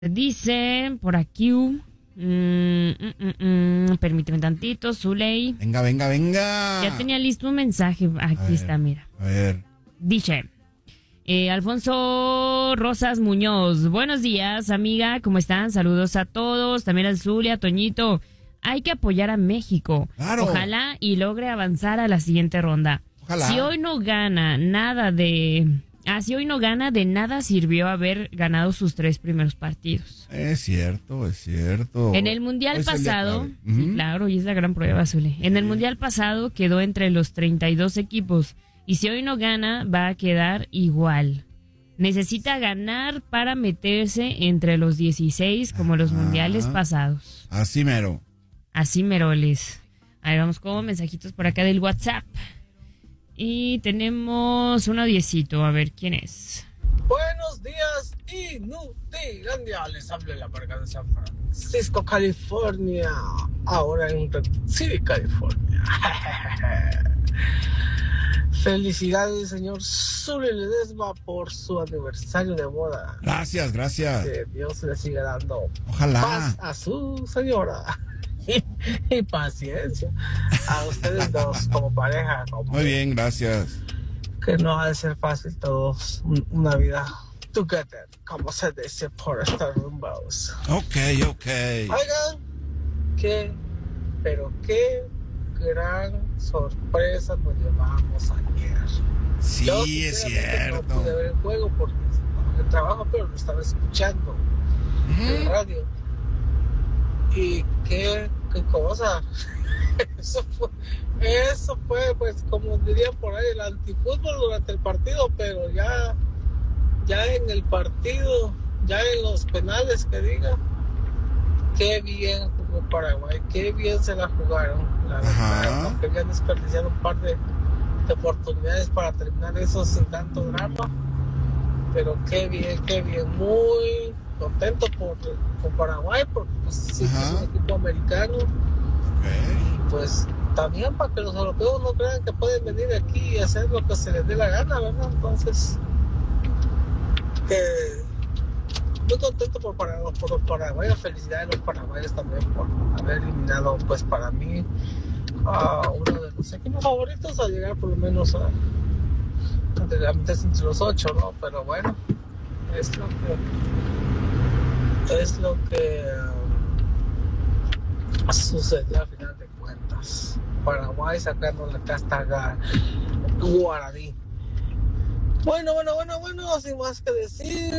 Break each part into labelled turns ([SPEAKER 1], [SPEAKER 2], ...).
[SPEAKER 1] Dice por aquí, permíteme tantito, Zuley.
[SPEAKER 2] Venga.
[SPEAKER 1] Ya tenía listo un mensaje, aquí está, mira.
[SPEAKER 2] A ver.
[SPEAKER 1] Dice, Alfonso Rosas Muñoz, buenos días, amiga, ¿cómo están? Saludos a todos, también a Zulia, Toñito. Hay que apoyar a México.
[SPEAKER 2] Claro.
[SPEAKER 1] Ojalá y logre avanzar a la siguiente ronda.
[SPEAKER 2] Ojalá.
[SPEAKER 1] Si hoy no gana, de nada sirvió haber ganado sus 3 primeros partidos.
[SPEAKER 2] Es cierto.
[SPEAKER 1] En el Mundial pasado,
[SPEAKER 2] sí,
[SPEAKER 1] claro, y es la gran prueba, Zule. En el Mundial pasado quedó entre los 32 equipos. Y si hoy no gana, va a quedar igual. Necesita ganar para meterse entre los 16 como los mundiales pasados.
[SPEAKER 2] Así mero.
[SPEAKER 1] Así meroles. A ver, vamos con mensajitos por acá del WhatsApp. Y tenemos un audiecito, a ver quién es.
[SPEAKER 3] Buenos días, Inutilandia. Les habla la Parca de San Francisco, California. Ahora en Red City, California. Felicidades, señor Zuli Ledesma, por su aniversario de boda.
[SPEAKER 2] Gracias.
[SPEAKER 3] Que Dios le siga dando
[SPEAKER 2] Ojalá.
[SPEAKER 3] paz a su señora y paciencia a ustedes dos como pareja.
[SPEAKER 2] Muy bien, gracias.
[SPEAKER 3] Que no ha de ser fácil todos una vida together, como se dice por estos rumbos.
[SPEAKER 2] Ok.
[SPEAKER 3] Oigan, qué gran sorpresa nos llevamos ayer.
[SPEAKER 2] Sí,
[SPEAKER 3] Yo,
[SPEAKER 2] es
[SPEAKER 3] sinceramente,
[SPEAKER 2] cierto.
[SPEAKER 3] No pude ver el juego porque estaba en el trabajo, pero lo estaba escuchando en radio. Y qué cosa. Eso fue, pues, como dirían por ahí, el antifútbol durante el partido, pero ya en el partido, ya en los penales, que diga, qué bien jugó Paraguay, qué bien se la jugaron. La verdad, aunque habían desperdiciado un par de oportunidades para terminar eso sin tanto drama, pero qué bien, muy contento por Paraguay, porque pues sí, es un equipo americano. Y pues también para que los europeos no crean que pueden venir aquí y hacer lo que se les dé la gana, ¿verdad? Entonces, muy contento por los paraguayos. Felicidades a los paraguayos también por haber eliminado, pues para mí, a uno de los equipos favoritos a llegar por lo menos a meterse entre los 8, ¿no? Pero bueno, es lo que sucedió al final de cuentas. Paraguay sacando la casta guaraní. Bueno, sin más que decir,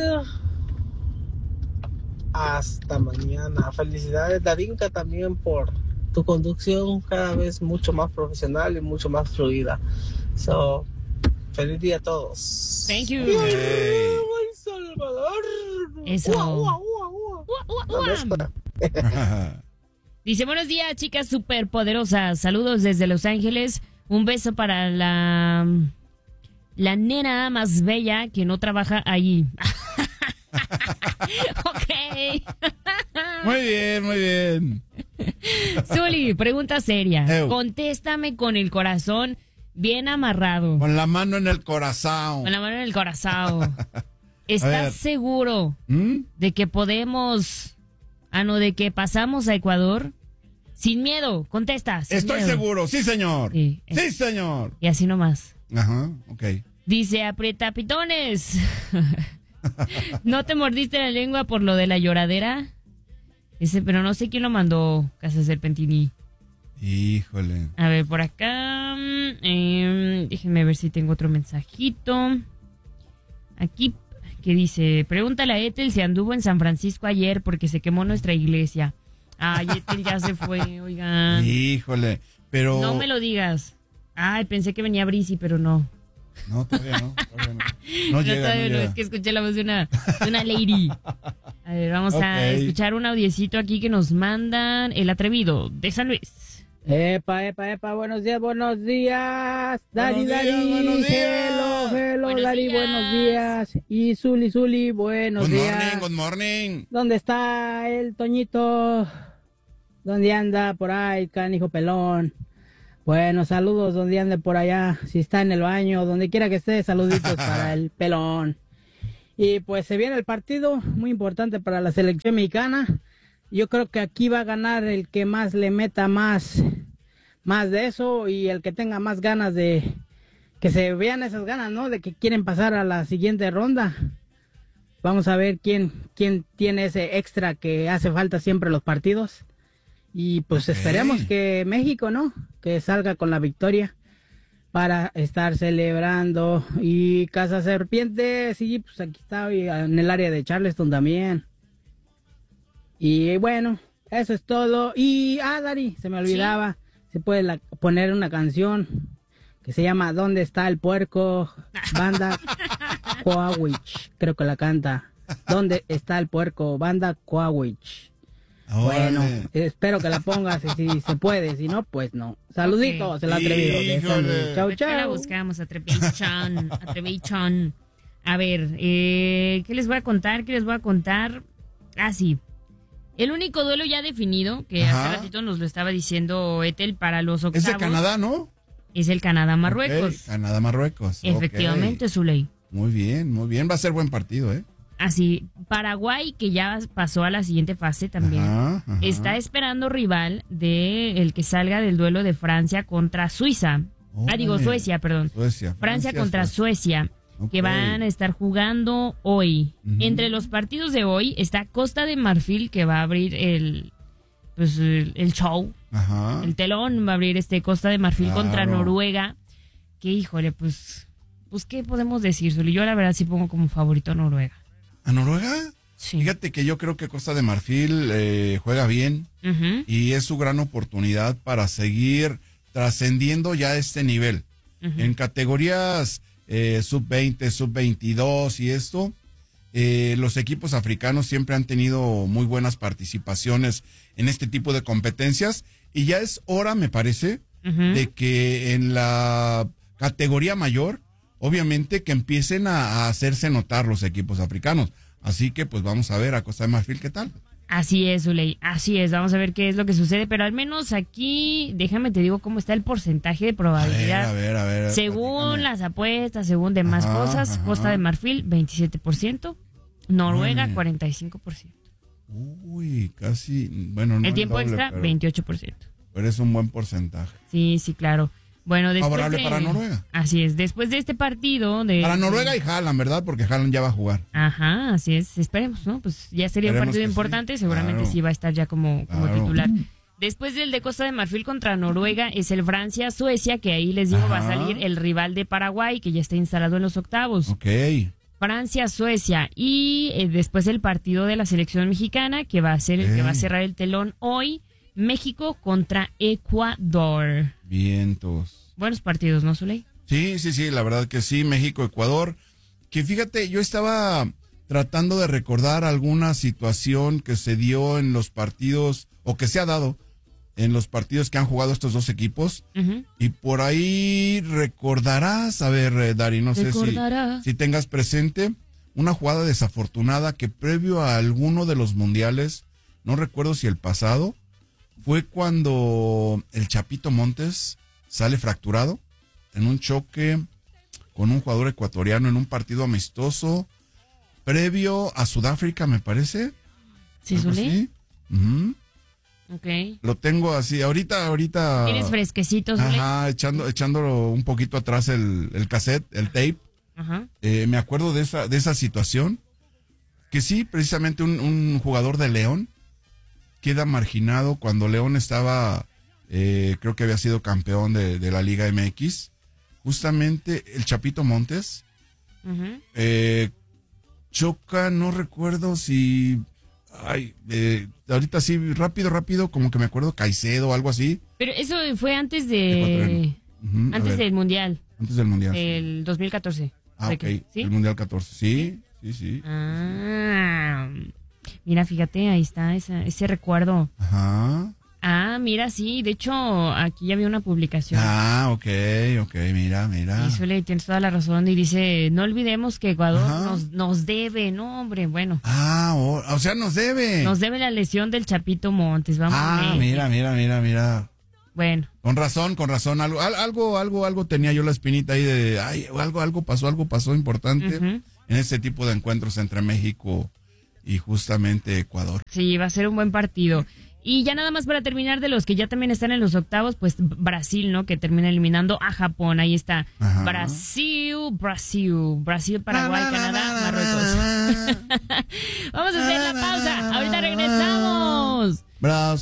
[SPEAKER 3] hasta mañana. Felicidades, Darinka, también por tu conducción cada vez mucho más profesional y mucho más fluida. Feliz día a todos.
[SPEAKER 1] Thank you.
[SPEAKER 2] Hey.
[SPEAKER 3] Salvador.
[SPEAKER 1] Eso. Dice, buenos días, chicas superpoderosas. Saludos desde Los Ángeles. Un beso para la nena más bella que no trabaja allí. Ok.
[SPEAKER 2] Muy bien.
[SPEAKER 1] Zuli, pregunta seria.
[SPEAKER 2] Ew.
[SPEAKER 1] Contéstame con el corazón bien amarrado.
[SPEAKER 2] Con la mano en el corazón.
[SPEAKER 1] Con la mano en el corazón. ¿Estás seguro de que podemos... de que pasamos a Ecuador? Sin miedo, contesta.
[SPEAKER 2] Estoy seguro, sí, señor. Sí, señor.
[SPEAKER 1] Y así nomás.
[SPEAKER 2] Ajá, ok.
[SPEAKER 1] Dice, aprieta pitones. ¿No te mordiste la lengua por lo de la lloradera? Pero no sé quién lo mandó, Casa Serpentini.
[SPEAKER 2] Híjole.
[SPEAKER 1] A ver, por acá. Déjenme ver si tengo otro mensajito. Aquí, que dice, pregúntale a Ethel si anduvo en San Francisco ayer porque se quemó nuestra iglesia. Ay, Ethel ya se fue, oigan.
[SPEAKER 2] Híjole, pero...
[SPEAKER 1] No me lo digas. Ay, pensé que venía Brisi, pero no.
[SPEAKER 2] No, todavía no. No llega.
[SPEAKER 1] Es que escuché la voz de una lady. A ver, vamos a escuchar un audiecito aquí que nos mandan El Atrevido de San Luis.
[SPEAKER 4] Epa, buenos días. Dari,
[SPEAKER 2] buenos días.
[SPEAKER 4] Hello, Dari, buenos días. Y Zuli, buenos días.
[SPEAKER 2] Good morning.
[SPEAKER 4] ¿Dónde está el Toñito? ¿Dónde anda por ahí, canijo pelón? Bueno, saludos donde ande por allá, si está en el baño, donde quiera que esté, saluditos para el pelón. Y pues se viene el partido, muy importante para la selección mexicana. Yo creo que aquí va a ganar el que más le meta más de eso y el que tenga más ganas de que se vean esas ganas, ¿no? De que quieren pasar a la siguiente ronda. Vamos a ver quién tiene ese extra que hace falta siempre en los partidos. Y pues esperemos que México, ¿no? Que salga con la victoria para estar celebrando. Y Casa Serpiente, sí, pues aquí está, y en el área de Charleston también. Y bueno, eso es todo. Y, Dari, se me olvidaba, se puede poner una canción que se llama ¿Dónde está el puerco? Banda Coawich, creo que la canta. ¿Dónde está el puerco? Banda Coawich. Bueno, espero que la pongas si se puede, si no, pues no. Saluditos, el atrevido. Chau, chau.
[SPEAKER 1] La buscamos, atrevichón. A ver, ¿qué les voy a contar? Ah, sí. El único duelo ya definido, que hace ratito nos lo estaba diciendo Ethel, para los octavos.
[SPEAKER 2] Es de Canadá, ¿no?
[SPEAKER 1] Es el Canadá-Marruecos.
[SPEAKER 2] Okay, Canadá-Marruecos.
[SPEAKER 1] Efectivamente, Zuley.
[SPEAKER 2] Muy bien. Va a ser buen partido, ¿eh?
[SPEAKER 1] Así, Paraguay, que ya pasó a la siguiente fase también, está esperando rival de el que salga del duelo de Francia contra Suiza. Suecia, perdón. Francia contra Suecia, que van a estar jugando hoy. Entre los partidos de hoy está Costa de Marfil, que va a abrir el show. El telón va a abrir Costa de Marfil contra Noruega. Que híjole, pues ¿qué podemos decir, Zuli? Yo la verdad sí pongo como favorito a Noruega.
[SPEAKER 2] ¿A Noruega?
[SPEAKER 1] Sí.
[SPEAKER 2] Fíjate que yo creo que Costa de Marfil juega bien y es su gran oportunidad para seguir trascendiendo ya este nivel. En categorías sub-20, sub-22 y esto, los equipos africanos siempre han tenido muy buenas participaciones en este tipo de competencias y ya es hora, me parece, de que en la categoría mayor, obviamente que empiecen a hacerse notar los equipos africanos. Así que pues vamos a ver a Costa de Marfil qué tal.
[SPEAKER 1] Así es, Zuley, así es. Vamos a ver qué es lo que sucede, pero al menos aquí, déjame te digo cómo está el porcentaje de probabilidad.
[SPEAKER 2] A ver.
[SPEAKER 1] Según las apuestas, según demás cosas, Costa de Marfil, 27%, Noruega, 45%.
[SPEAKER 2] Uy, casi, bueno, no
[SPEAKER 1] el tiempo doble, extra, pero 28%.
[SPEAKER 2] Pero es un buen porcentaje.
[SPEAKER 1] Sí, claro. Bueno, después
[SPEAKER 2] favorable para Noruega.
[SPEAKER 1] Así es, después de este partido
[SPEAKER 2] para Noruega y Haaland, ¿verdad? Porque Haaland ya va a jugar.
[SPEAKER 1] Ajá, así es, esperemos, ¿no? Pues ya sería un partido importante, sí, seguramente sí va a estar ya como titular. Después del de Costa de Marfil contra Noruega es el Francia-Suecia, que ahí les digo va a salir el rival de Paraguay, que ya está instalado en los octavos.
[SPEAKER 2] Ok.
[SPEAKER 1] Francia-Suecia y después el partido de la selección mexicana, que va a ser el que va a cerrar el telón hoy, México contra Ecuador.
[SPEAKER 2] Vientos.
[SPEAKER 1] Buenos partidos, ¿no, Zuley?
[SPEAKER 2] Sí, la verdad que sí, México-Ecuador. Que fíjate, yo estaba tratando de recordar alguna situación que se dio en los partidos, o que se ha dado en los partidos que han jugado estos dos equipos. Y por ahí recordarás, a ver, Dari, no sé si tengas presente, una jugada desafortunada que previo a alguno de los mundiales, no recuerdo si el pasado, fue cuando el Chapito Montes sale fracturado en un choque con un jugador ecuatoriano en un partido amistoso previo a Sudáfrica, me parece.
[SPEAKER 1] ¿Sí, Zuley? Okay.
[SPEAKER 2] Lo tengo así, ahorita.
[SPEAKER 1] ¿Tienes fresquecitos, Zuley?
[SPEAKER 2] Ajá, echándolo un poquito atrás el cassette, el tape.
[SPEAKER 1] Ajá.
[SPEAKER 2] Me acuerdo de esa situación, que sí, precisamente un jugador de León queda marginado cuando León estaba, creo que había sido campeón de la Liga MX. Justamente el Chapito Montes choca, no recuerdo si... ahorita sí, rápido, como que me acuerdo Caicedo o algo así.
[SPEAKER 1] Pero eso fue antes del Mundial.
[SPEAKER 2] Antes del Mundial.
[SPEAKER 1] El 2014.
[SPEAKER 2] Ok, ¿sí? El Mundial 14, sí.
[SPEAKER 1] Ah, mira, fíjate, ahí está ese recuerdo.
[SPEAKER 2] Ajá.
[SPEAKER 1] Ah, mira, sí, de hecho, aquí ya había una publicación.
[SPEAKER 2] Ah, ok, mira.
[SPEAKER 1] Y tienes toda la razón, y dice, no olvidemos que Ecuador nos debe, no, hombre, bueno.
[SPEAKER 2] Ah, o sea, nos debe.
[SPEAKER 1] Nos debe la lesión del Chapito Montes, vamos a ver.
[SPEAKER 2] Mira.
[SPEAKER 1] Bueno.
[SPEAKER 2] Con razón, algo tenía yo la espinita ahí de, algo pasó importante. en este tipo de encuentros entre México y justamente Ecuador.
[SPEAKER 1] Sí, va a ser un buen partido. Y ya nada más para terminar, de los que ya también están en los octavos, pues Brasil, ¿no? Que termina eliminando a Japón. Ahí está.
[SPEAKER 2] Ajá.
[SPEAKER 1] Brasil, Paraguay, Canadá, Marruecos. Vamos a hacer la pausa. Ahorita regresamos.
[SPEAKER 2] Brasil.